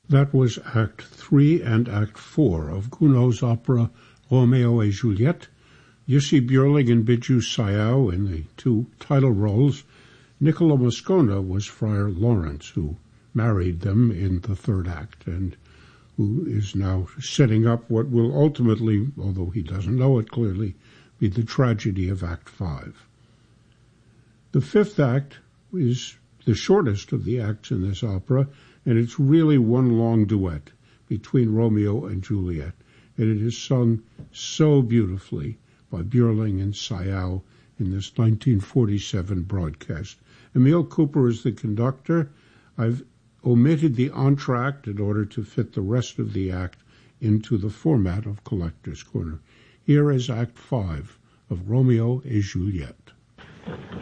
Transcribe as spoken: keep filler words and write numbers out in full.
That was Act Three and Act Four of Gounod's opera Romeo et Juliette. Jussi Björling and Biju Sayao in the two title roles. Niccolo Moscona was Friar Lawrence, who married them in the third act and who is now setting up what will ultimately, although he doesn't know it clearly, be the tragedy of Act Five. The fifth act is the shortest of the acts in this opera, and it's really one long duet between Romeo and Juliet, and it is sung so beautifully by Björling and Sayao in this nineteen forty-seven broadcast. Emil Cooper is the conductor. I've omitted the entr'acte in order to fit the rest of the act into the format of Collector's Corner. Here is Act Five of Romeo et Juliette.